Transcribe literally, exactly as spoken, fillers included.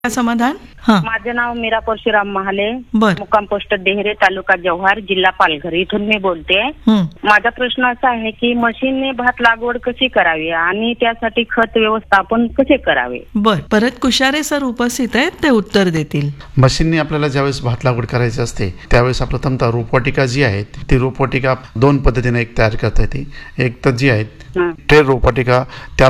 समाधान. हा, माझे नाव मीरा परशुराम महाले, बर. मुक्काम पोस्ट देहरे, तालुका जव्हार, जिल्हा पालघर इथून मी बोलते. हं. माझा प्रश्न असा आहे की मशीनने भात लागवड कशी करावी आणि त्यासाठी खत व्यवस्थापन कसे करावे. बर, परत कुशारे सर उपस्थित आहेत, ते उत्तर देतील. मशीनने आपल्याला ज्यावेळेस भात लागवड करायची असते त्यावेळेस प्रथमतः रोपवाटिका जी आहे ती रोपवाटिका दोन पद्धतीने एक तयार करता येते. एक तर जी आहे हं. ट्रे रोपवाटिका, त्या